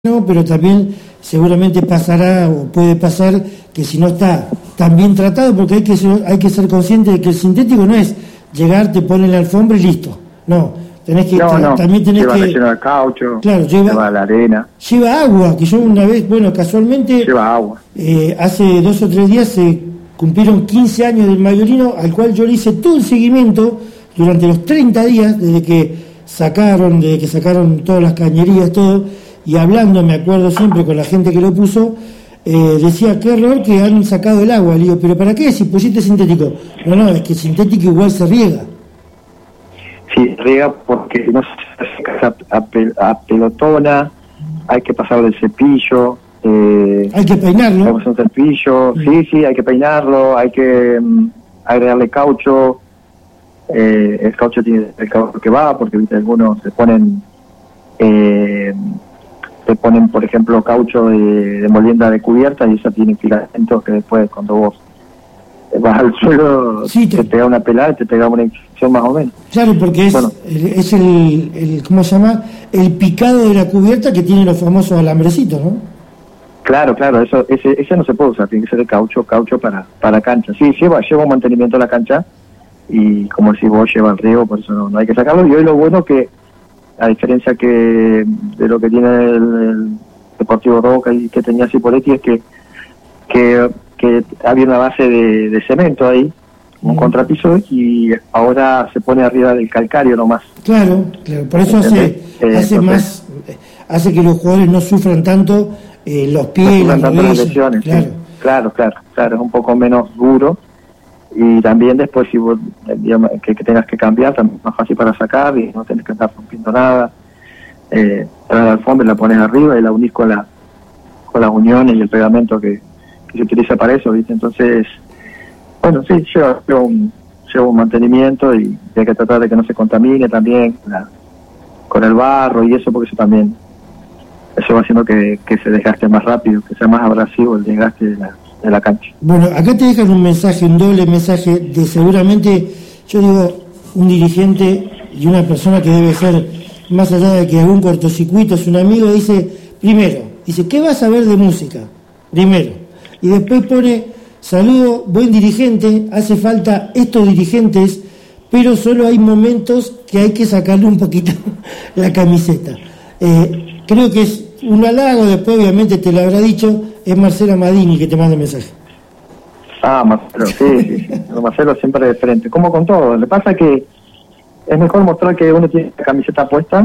No, pero también seguramente pasará o puede pasar que si no está tan bien tratado, porque hay que ser consciente de que el sintético no es llegar, te ponen la alfombra y listo. No, tenés que también tenés lleva que relleno de caucho, claro, lleva la arena, lleva agua, que yo una vez, bueno, casualmente lleva agua. Hace 2 o 3 días se cumplieron 15 años del Maiorino, al cual yo le hice todo el seguimiento durante los 30 días desde que sacaron todas las cañerías, todo. Y hablando, me acuerdo siempre con la gente que lo puso, decía, qué error que han sacado el agua. Le digo, ¿pero para qué? Si pusiste sintético. No, es que sintético igual se riega. Sí, riega porque no se seca, apelotona, hay que pasar del cepillo. Hay que peinarlo. Hay que pasar un cepillo, sí, hay que peinarlo, hay que agregarle caucho. El caucho tiene el caucho que va, porque ¿viste? Algunos se ponen... te ponen, por ejemplo, caucho de molienda de cubierta y esa tiene filamentos que después cuando vos vas al suelo te pega una pelada y te pega una infección más o menos. Claro, porque es el ¿cómo se llama? El picado de la cubierta que tiene los famosos alambrecitos, ¿no? Claro, ese no se puede usar, tiene que ser el caucho para cancha. Sí, lleva un mantenimiento a la cancha y como si vos lleva el riego, por eso no hay que sacarlo. Y hoy lo bueno que a diferencia que de lo que tiene el Deportivo Roca y que tenía Cipolletti, es que había una base de cemento ahí, un contrapiso, y ahora se pone arriba del calcario nomás. Claro, por eso hace que los jugadores no sufran tanto los pies, no las rodillas. Lesiones, claro. Es un poco menos duro. Y también después si vos que tengas que cambiar, también es más fácil para sacar y no tenés que estar rompiendo nada. La alfombra la pones arriba y la unís con las uniones y el pegamento que se utiliza para eso, ¿viste? Entonces, bueno, sí, lleva un mantenimiento y hay que tratar de que no se contamine también con el barro y eso, porque eso va haciendo que se desgaste más rápido, que sea más abrasivo el desgaste de la cancha. Bueno, acá te dejan un doble mensaje de seguramente, yo digo, un dirigente y una persona que debe ser, más allá de que algún cortocircuito es un amigo, dice, ¿qué vas a ver de música? Primero. Y después pone, saludo, buen dirigente, hace falta estos dirigentes, pero solo hay momentos que hay que sacarle un poquito la camiseta. Creo que es un halago, después obviamente te lo habrá dicho, es Marcelo Madini que te manda el mensaje. Marcelo, sí. Marcelo siempre de frente, como con todo. Le pasa que es mejor mostrar que uno tiene la camiseta puesta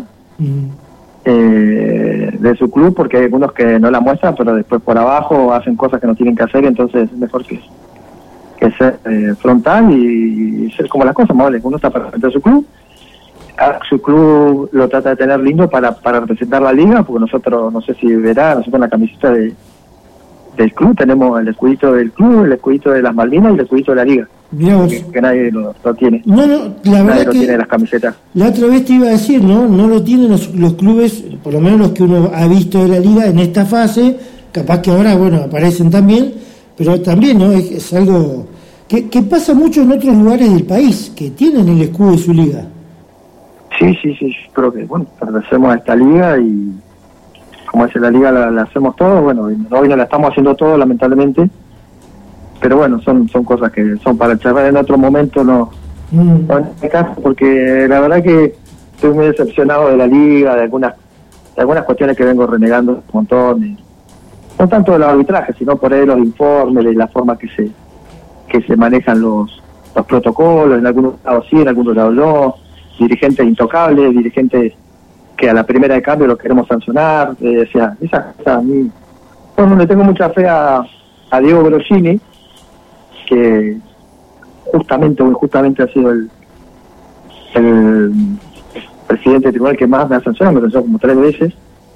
de su club, porque hay algunos que no la muestran, pero después por abajo hacen cosas que no tienen que hacer, y entonces es mejor que ser frontal y ser como las cosas, ¿vale? Uno está para frente a su club. Su club lo trata de tener lindo para representar la liga, porque nosotros, no sé si verá, nosotros en la camiseta del club tenemos el escudito del club, el escudito de las Malvinas y el escudito de la liga, que nadie lo tiene. La verdad nadie lo que tiene en las camisetas. La otra vez te iba a decir, no lo tienen los clubes, por lo menos los que uno ha visto de la liga en esta fase, capaz que ahora, aparecen también, pero también, ¿no? Es algo que pasa mucho en otros lugares del país, que tienen el escudo de su liga. Sí, creo que, pertenecemos a esta liga y como es la liga la hacemos todo, hoy no la estamos haciendo todo, lamentablemente, pero son cosas que son para charlar en otro momento, no en este caso, porque la verdad que estoy muy decepcionado de la liga, de algunas cuestiones que vengo renegando un montón, y no tanto del arbitraje, sino por ahí los informes, de la forma que se manejan los protocolos, en algunos lados sí, en algunos lados no, dirigentes intocables, dirigentes que a la primera de cambio los queremos sancionar, esa cosa a mí. Le tengo mucha fe a Diego Brogini, que justamente o injustamente ha sido el presidente del tribunal que más me ha sancionado, me sancionó como 3 veces.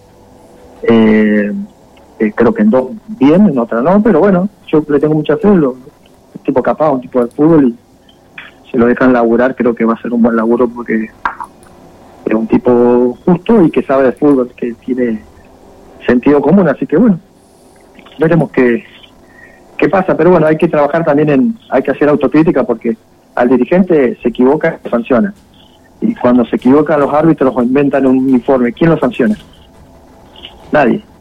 Creo que en 2 bien, en otra no, pero yo le tengo mucha fe, un tipo capaz, un tipo de fútbol, y si lo dejan laburar creo que va a ser un buen laburo, porque es un tipo justo y que sabe de fútbol, que tiene sentido común, así que veremos qué pasa, pero hay que trabajar también hay que hacer autocrítica, porque al dirigente se equivoca y sanciona, y cuando se equivocan los árbitros o inventan un informe, ¿quién lo sanciona? nadie.